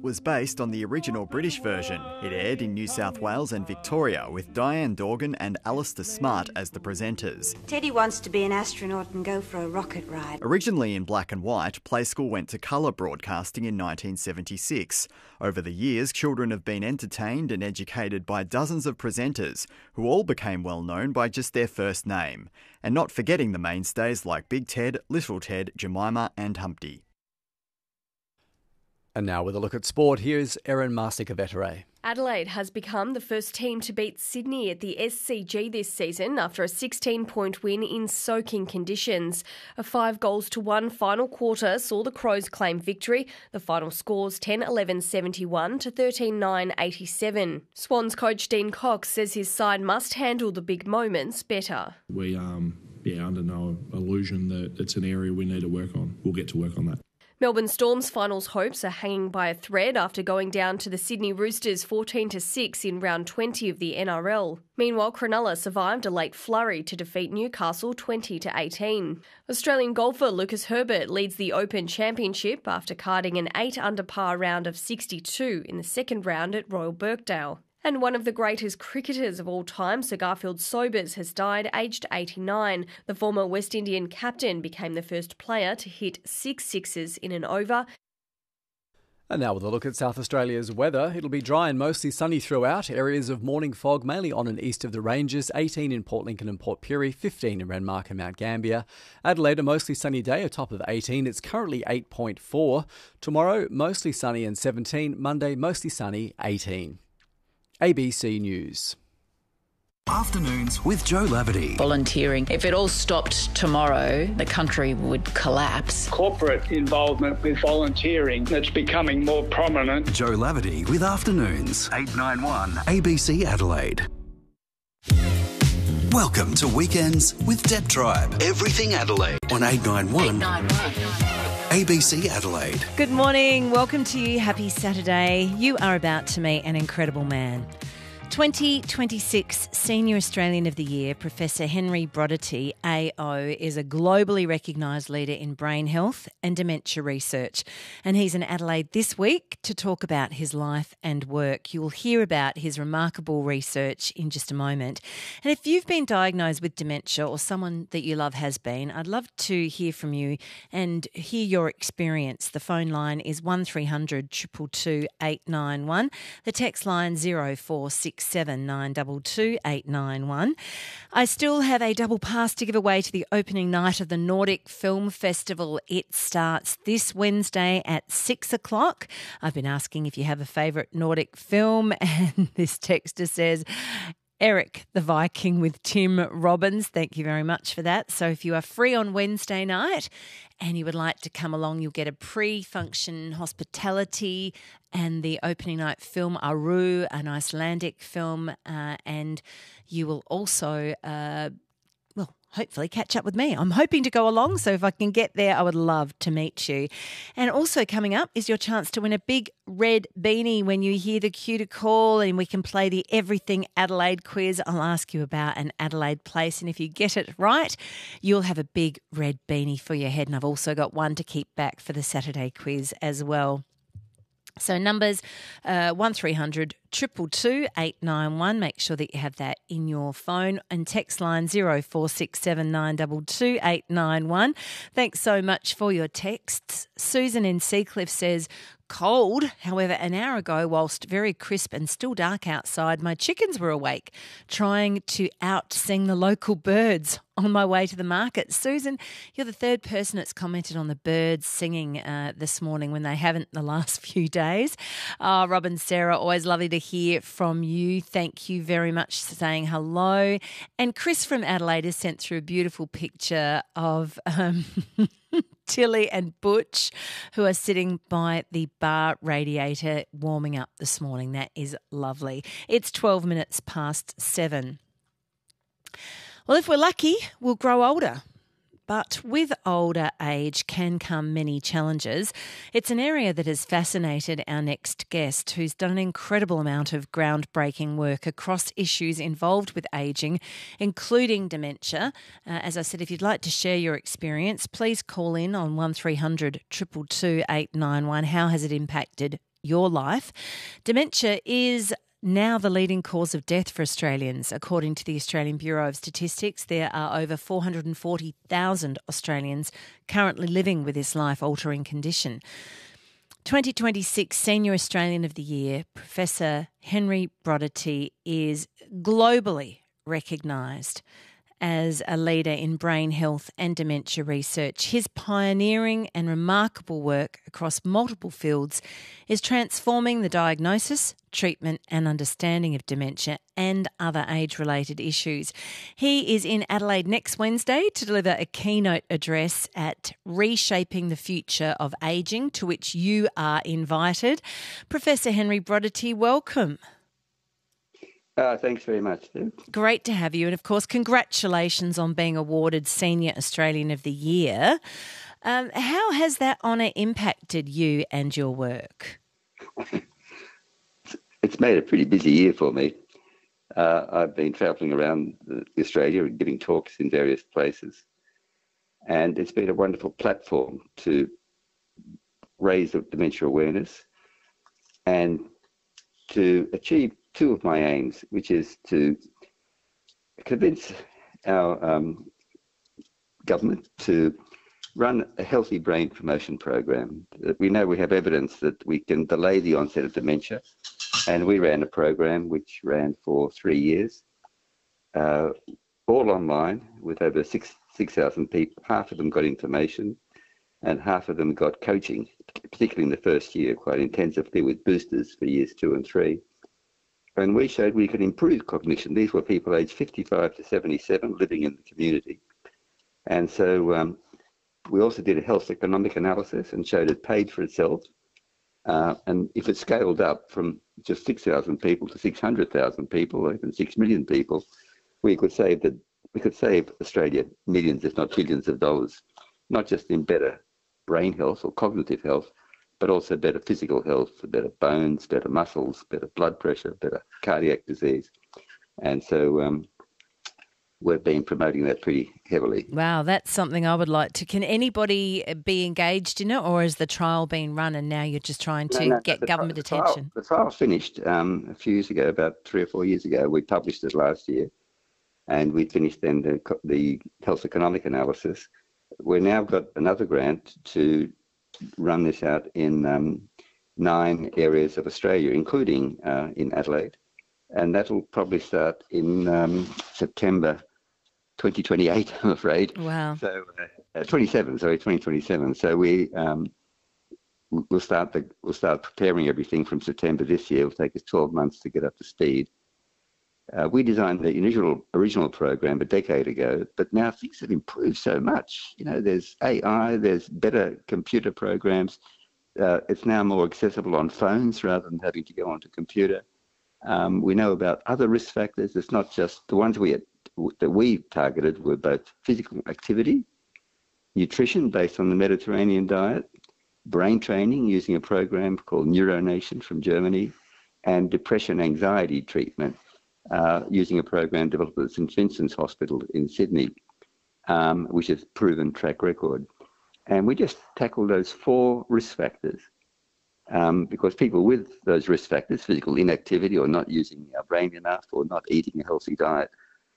was based on the original British version. It aired in New South Wales and Victoria with Diane Dorgan and Alistair Smart as the presenters. Teddy wants to be an astronaut and go for a rocket ride. Originally in black and white, Play School went to colour broadcasting in 1976. Over the years, children have been entertained and educated by dozens of presenters who all became well known by just their first name. And not forgetting the mainstays like Big Ted, Little Ted, Jemima and Humpty. And now with a look at sport, here's Erin Marsica-Vettere. Adelaide has become the first team to beat Sydney at the SCG this season after a 16-point win in soaking conditions. A 5-1 final quarter saw the Crows claim victory. The final scores 10-11-71 to 13-9-87. Swans coach Dean Cox says his side must handle the big moments better. We under no illusion that it's an area we need to work on. We'll get to work on that. Melbourne Storm's finals hopes are hanging by a thread after going down to the Sydney Roosters 14-6 in round 20 of the NRL. Meanwhile, Cronulla survived a late flurry to defeat Newcastle 20-18. Australian golfer Lucas Herbert leads the Open Championship after carding an 8-under par round of 62 in the second round at Royal Birkdale. And one of the greatest cricketers of all time, Sir Garfield Sobers, has died aged 89. The former West Indian captain became the first player to hit 6 sixes in an over. And now with a look at South Australia's weather. It'll be dry and mostly sunny throughout. Areas of morning fog mainly on and east of the ranges, 18 in Port Lincoln and Port Pirie, 15 in Renmark and Mount Gambier. Adelaide, a mostly sunny day, a top of 18. It's currently 8.4. Tomorrow, mostly sunny and 17. Monday, mostly sunny, 18. ABC News. Afternoons with Joe Laverty. Volunteering. If it all stopped tomorrow, the country would collapse. Corporate involvement with volunteering that's becoming more prominent. Joe Laverty with Afternoons. 891 ABC Adelaide. Welcome to Weekends with Deb Tribe. Everything Adelaide on 891. ABC Adelaide. Good morning. Welcome to you. Happy Saturday. You are about to meet an incredible man. 2026 Senior Australian of the Year, Professor Henry Brodaty, AO, is a globally recognised leader in brain health and dementia research. And he's in Adelaide this week to talk about his life and work. You will hear about his remarkable research in just a moment. And if you've been diagnosed with dementia or someone that you love has been, I'd love to hear from you and hear your experience. The phone line is 1300 222 891. The text line 0467 922 891. I still have a double pass to give away to the opening night of the Nordic Film Festival. It starts this Wednesday at 6 o'clock. I've been asking if you have a favourite Nordic film, and this texter says Eric the Viking with Tim Robbins. Thank you very much for that. So if you are free on Wednesday night and you would like to come along, you'll get a pre-function hospitality and the opening night film Aru, an Icelandic film, and you will also hopefully catch up with me. I'm hoping to go along, so if I can get there, I would love to meet you. And also coming up is your chance to win a big red beanie when you hear the cue to call, and we can play the Everything Adelaide quiz. I'll ask you about an Adelaide place, and if you get it right, you'll have a big red beanie for your head. And I've also got one to keep back for the Saturday quiz as well. So numbers 1300 222 891. Make sure that you have that in your phone, and text line 0467 922 891. Thanks so much for your texts. Susan in Seacliff says, cold. However, an hour ago, whilst very crisp and still dark outside, my chickens were awake, trying to out-sing the local birds on my way to the market. Susan, you're the third person that's commented on the birds singing this morning when they haven't the last few days. Rob and Sarah, always lovely to hear from you. Thank you very much for saying hello. And Chris from Adelaide has sent through a beautiful picture of Tilly and Butch, who are sitting by the bar radiator warming up this morning. That is lovely. It's 12 minutes past 7. Well, if we're lucky, we'll grow older. But with older age can come many challenges. It's an area that has fascinated our next guest, who's done an incredible amount of groundbreaking work across issues involved with ageing, including dementia. As I said, if you'd like to share your experience, please call in on 1300 222 891. How has it impacted your life. Dementia is now the leading cause of death for Australians. According to the Australian Bureau of Statistics, there are over 440,000 Australians currently living with this life-altering condition. 2026 Senior Australian of the Year, Professor Henry Brodaty, is globally recognised as a leader in brain health and dementia research. His pioneering and remarkable work across multiple fields is transforming the diagnosis, treatment and understanding of dementia and other age-related issues. He is in Adelaide next Wednesday to deliver a keynote address at Reshaping the Future of Ageing, to which you are invited. Professor Henry Brodaty, welcome. Thanks very much, Steve. Great to have you. And, of course, congratulations on being awarded Senior Australian of the Year. How has that honour impacted you and your work? It's made a pretty busy year for me. I've been travelling around Australia and giving talks in various places. And it's been a wonderful platform to raise dementia awareness and to achieve two of my aims, which is to convince our government to run a healthy brain promotion program. We know we have evidence that we can delay the onset of dementia, and we ran a program which ran for 3 years, all online with over 6,000 people. Half of them got information and half of them got coaching, particularly in the first year, quite intensively with boosters for years 2 and 3. And we showed we could improve cognition. These were people aged 55 to 77 living in the community. And so we also did a health economic analysis and showed it paid for itself. And if it scaled up from just 6,000 people to 600,000 people, or even 6 million people, we could save Australia millions, if not billions of dollars, not just in better brain health or cognitive health, but also better physical health, better bones, better muscles, better blood pressure, better cardiac disease. And so we've been promoting that pretty heavily. Wow, that's something I would like to. Can anybody be engaged in it, or has the trial been run and now you're just trying to get government attention? The trial finished a few years ago, about 3 or 4 years ago. We published it last year, and we finished then the health economic analysis. We've now got another grant to run this out in 9 areas of Australia, including in Adelaide, and that will probably start in September 2028, I'm afraid. Wow. So 2027. So we'll start preparing everything from September this year. It'll take us 12 months to get up to speed. We designed the original program a decade ago, but now things have improved so much. You know, there's AI, there's better computer programs. It's now more accessible on phones rather than having to go onto a computer. We know about other risk factors. It's not just the ones that we targeted were both physical activity, nutrition based on the Mediterranean diet, brain training using a program called NeuroNation from Germany, and depression anxiety treatment using a program developed at St Vincent's Hospital in Sydney, which has proven track record. And we just tackled those 4 risk factors because people with those risk factors, physical inactivity or not using our brain enough or not eating a healthy diet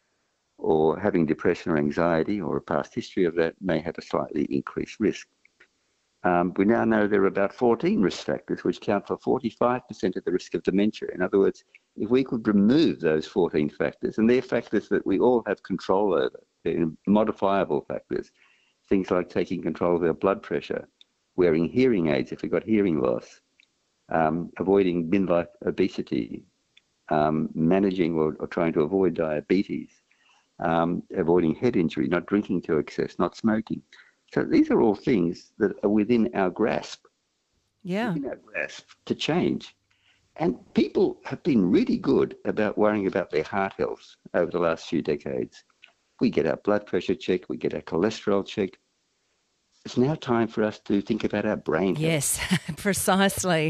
or having depression or anxiety or a past history of that, may have a slightly increased risk. We now know there are about 14 risk factors which count for 45% of the risk of dementia. In other words, if we could remove those 14 factors, and they're factors that we all have control over, they're modifiable factors, things like taking control of our blood pressure, wearing hearing aids if we've got hearing loss, avoiding midlife obesity, managing or trying to avoid diabetes, avoiding head injury, not drinking to excess, not smoking. So these are all things that are within our grasp. Yeah. Within our grasp to change. And people have been really good about worrying about their heart health over the last few decades. We get our blood pressure checked, we get our cholesterol checked. It's now time for us to think about our brain health. Yes, precisely.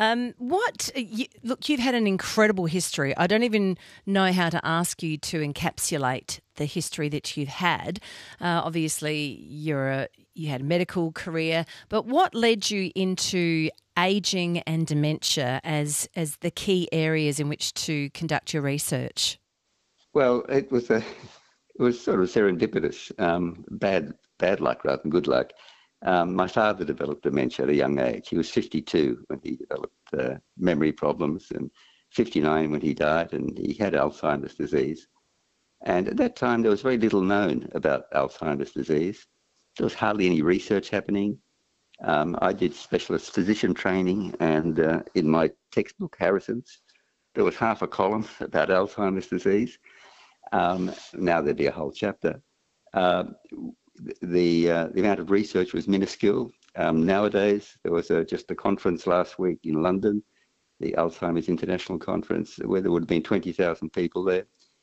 Look, you've had an incredible history. I don't even know how to ask you to encapsulate the history that you've had. Obviously, you're you had a medical career, but what led you into ageing and dementia as the key areas in which to conduct your research? Well, it was sort of serendipitous, bad luck rather than good luck. My father developed dementia at a young age. He was 52 when he developed memory problems, and 59 when he died, and he had Alzheimer's disease. And at that time, there was very little known about Alzheimer's disease. There was hardly any research happening. I did specialist physician training, and in my textbook, Harrison's, there was half a column about Alzheimer's disease. Now there'd be a whole chapter. The amount of research was minuscule. Nowadays, there was just a conference last week in London, the Alzheimer's International Conference, where there would have been 20,000 people there.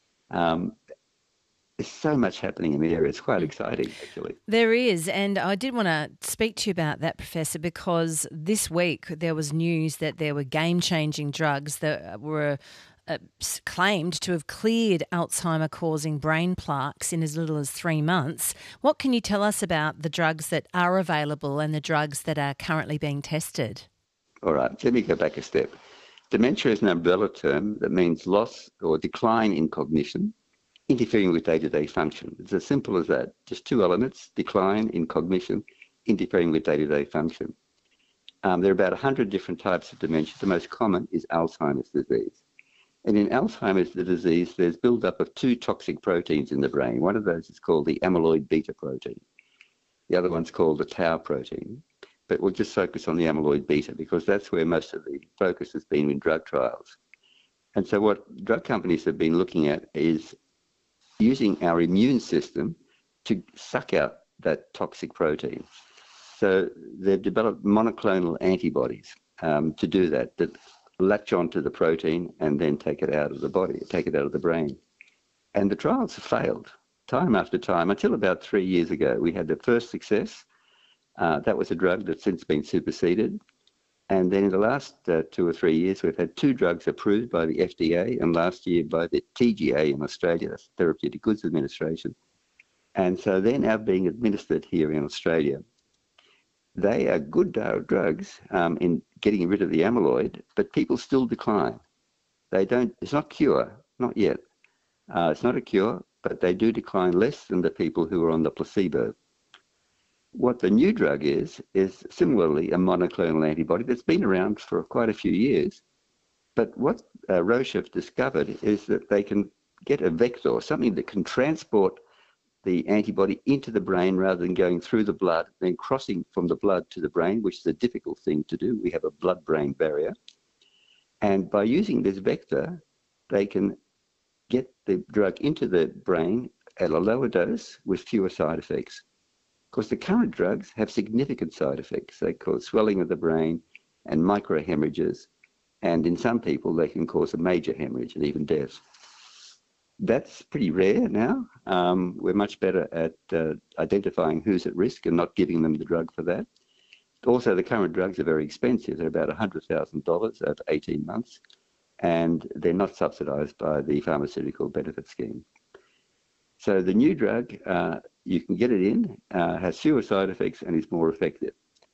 There's so much happening in the area. It's quite exciting, actually. There is, and I did want to speak to you about that, Professor, because this week there was news that there were game-changing drugs that were claimed to have cleared Alzheimer-causing brain plaques in as little as 3 months. What can you tell us about the drugs that are available and the drugs that are currently being tested? All right, let me go back a step. Dementia is an umbrella term that means loss or decline in cognition, interfering with day-to-day function. It's as simple as that. Just two elements, decline in cognition, interfering with day-to-day function. There are about 100 different types of dementia. The most common is Alzheimer's disease. And in Alzheimer's disease, there's build-up of two toxic proteins in the brain. One of those is called the amyloid beta protein. The other one's called the tau protein. But we'll just focus on the amyloid beta because that's where most of the focus has been in drug trials. And so what drug companies have been looking at is using our immune system to suck out that toxic protein. So they've developed monoclonal antibodies to do that latch onto the protein and then take it out of the body, take it out of the brain. And the trials have failed time after time until about 3 years ago. We had the first success. That was a drug that's since been superseded. And then in the last 2 or 3 years, we've had two drugs approved by the FDA and last year by the TGA in Australia, that's Therapeutic Goods Administration. And so they're now being administered here in Australia. They are good drugs in getting rid of the amyloid, but people still decline. It's not cure, not yet. It's not a cure, but they do decline less than the people who are on the placebo. What the new drug is similarly a monoclonal antibody that's been around for quite a few years. But what Roche have discovered is that they can get a vector, something that can transport the antibody into the brain rather than going through the blood, then crossing from the blood to the brain, which is a difficult thing to do. We have a blood-brain barrier. And by using this vector, they can get the drug into the brain at a lower dose with fewer side effects. Because the current drugs have significant side effects. They cause swelling of the brain and microhemorrhages. And in some people, they can cause a major hemorrhage and even death. That's pretty rare now. We're much better at identifying who's at risk and not giving them the drug for that. Also, the current drugs are very expensive. They're about $100,000 over 18 months, and they're not subsidised by the pharmaceutical benefit scheme. So the new drug, you can get it in, has fewer side effects, and is more effective.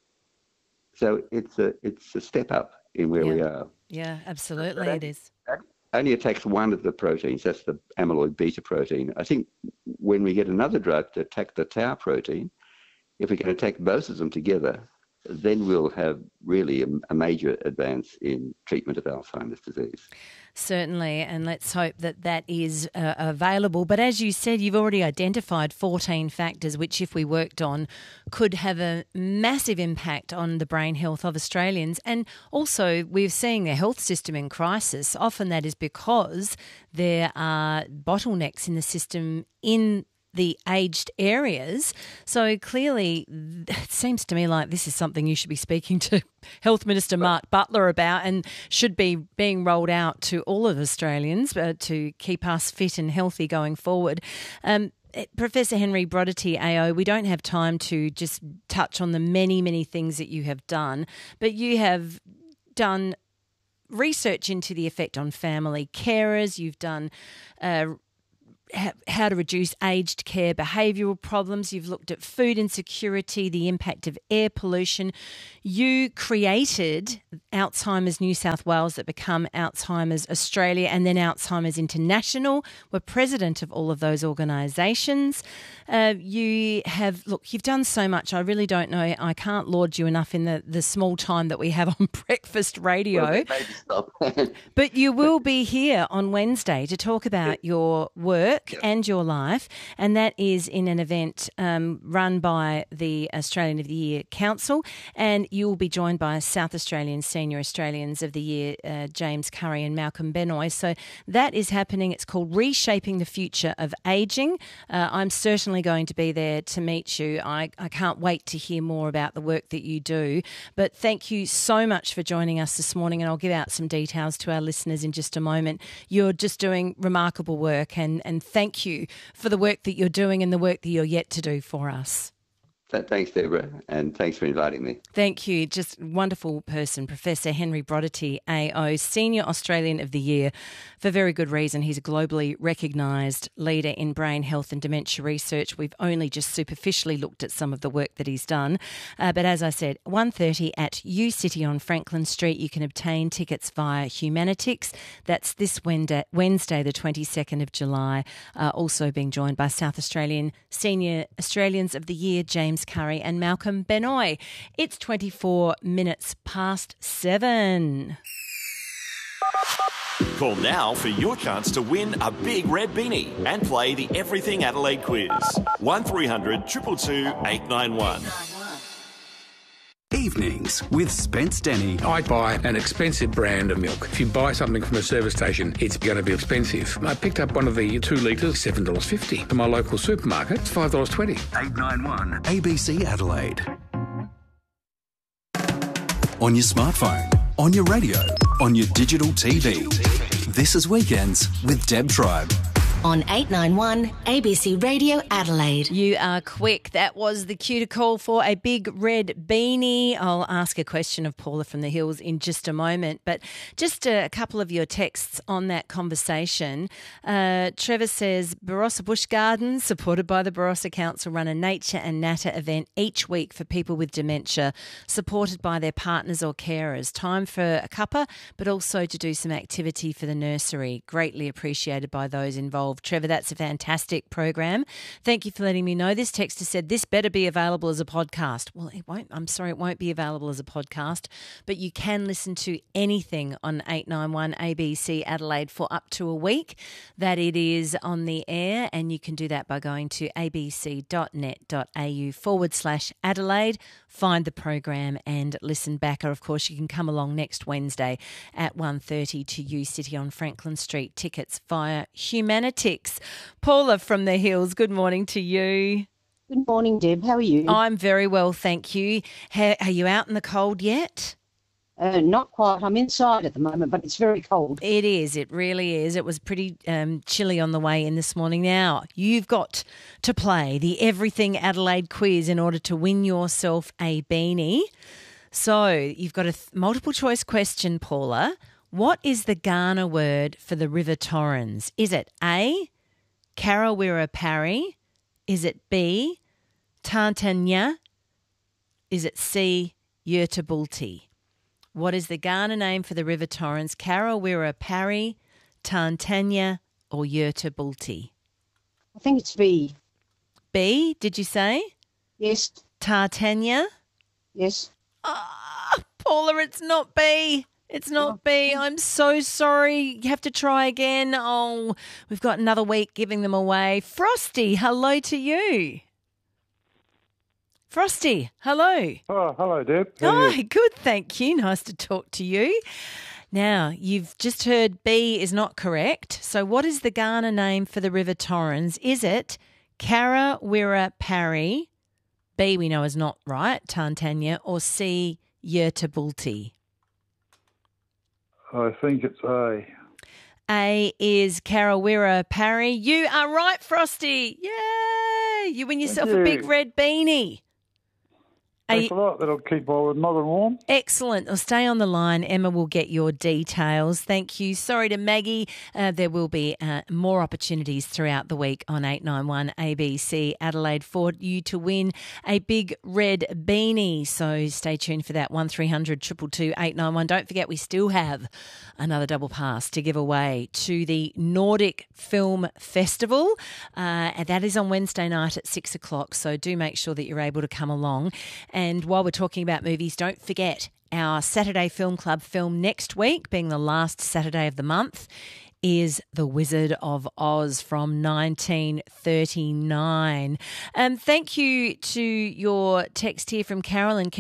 So it's a step up in where we are. Yeah, absolutely, it is. Only attacks one of the proteins, that's the amyloid beta protein. I think when we get another drug to attack the tau protein, if we can attack both of them together, then we'll have really a major advance in treatment of Alzheimer's disease. Certainly, and let's hope that that is available. But as you said, you've already identified 14 factors which, if we worked on, could have a massive impact on the brain health of Australians. And also, we're seeing the health system in crisis. Often that is because there are bottlenecks in the system in the aged areas. So clearly, it seems to me like this is something you should be speaking to Health Minister Mark Butler about and should be being rolled out to all of Australians to keep us fit and healthy going forward. Professor Henry Brodaty, AO, we don't have time to just touch on the many, many things that you have done, but you have done research into the effect on family carers. You've done how to reduce aged care behavioural problems. You've looked at food insecurity, the impact of air pollution. You created Alzheimer's New South Wales that become Alzheimer's Australia and then Alzheimer's International. We're president of all of those organisations. You've done so much. I really don't know. I can't laud you enough in the small time that we have on breakfast radio. Well, maybe stop. But you will be here on Wednesday to talk about your work and your life, and that is in an event run by the Australian of the Year Council, and you will be joined by South Australian Senior Australians of the Year, James Curry and Malcolm Benoy. So that is happening. It's called Reshaping the Future of Ageing. I'm certainly going to be there to meet you. I can't wait to hear more about the work that you do. But thank you so much for joining us this morning, and I'll give out some details to our listeners in just a moment. You're just doing remarkable work, and thank you for the work that you're doing and the work that you're yet to do for us. Thanks, Deborah, and thanks for inviting me. Thank you. Just a wonderful person, Professor Henry Brodaty, AO, Senior Australian of the Year, for very good reason. He's a globally recognised leader in brain health and dementia research. We've only just superficially looked at some of the work that he's done. But as I said, 1:30 at U-City on Franklin Street. You can obtain tickets via Humanitix. That's this Wednesday, the 22nd of July. Also being joined by South Australian Senior Australians of the Year, James Curry and Malcolm Benoy. It's 24 minutes past 7. Call now for your chance to win a big red beanie and play the Everything Adelaide quiz. 1300 222 891. Evenings with Spence Denny. I buy an expensive brand of milk. If you buy something from a service station, it's going to be expensive. I picked up one of the 2 litres, $7.50. To my local supermarket, it's $5.20. 891 ABC Adelaide. On your smartphone, on your radio, on your digital TV. This is Weekends with Deb Tribe. On 891 ABC Radio Adelaide. You are quick. That was the cue to call for a big red beanie. I'll ask a question of Paula from the Hills in just a moment. But just a couple of your texts on that conversation. Trevor says, Barossa Bush Gardens, supported by the Barossa Council, run a nature and natter event each week for people with dementia, supported by their partners or carers. Time for a cuppa, but also to do some activity for the nursery. Greatly appreciated by those involved. Trevor, that's a fantastic program. Thank you for letting me know. This texter said this better be available as a podcast. Well, it won't. I'm sorry, it won't be available as a podcast, but you can listen to anything on 891 ABC Adelaide for up to a week that it is on the air, and you can do that by going to abc.net.au/Adelaide, find the program and listen back. Or, of course, you can come along next Wednesday at 1:30 to U-City on Franklin Street. Tickets via Humanitix. Paula from the Hills, good morning to you. Good morning, Deb. How are you? I'm very well, thank you. Are you out in the cold yet? Not quite. I'm inside at the moment, but it's very cold. It is. It really is. It was pretty chilly on the way in this morning. Now, you've got to play the Everything Adelaide quiz in order to win yourself a beanie. So you've got a multiple choice question, Paula. What is the Kaurna word for the River Torrens? Is it A, Karawira Parry? Is it B, Tantanya? Is it C, Yurtabulti? What is the Kaurna name for the River Torrens? Karawira Parry, Tantanya or Yurtabulti? I think it's B. B, did you say? Yes. Tartanya? Yes. Paula, it's not B. It's not B. I'm so sorry. You have to try again. Oh, we've got another week giving them away. Frosty, hello to you. Frosty, hello. Oh, hello, Deb. Hi, good, thank you. Nice to talk to you. Now, you've just heard B is not correct. So what is the Kaurna name for the River Torrens? Is it Karawira Parry? B we know is not right, Tantanya, or C, Yurtabulti? I think it's A. A is Karawira Parry. You are right, Frosty. Yay! You win yourself a big red beanie. Thanks a lot. That'll keep my mother warm. Excellent. Well, stay on the line. Emma will get your details. Thank you. Sorry to Maggie. There will be more opportunities throughout the week on 891 ABC Adelaide for you to win a big red beanie. So stay tuned for that. 1300 222 891. Don't forget, we still have another double pass to give away to the Nordic Film Festival. And that is on Wednesday night at 6 o'clock. So do make sure that you're able to come along. And while we're talking about movies, don't forget our Saturday Film Club film next week, being the last Saturday of the month, is The Wizard of Oz from 1939. Thank you to your text here from Carolyn.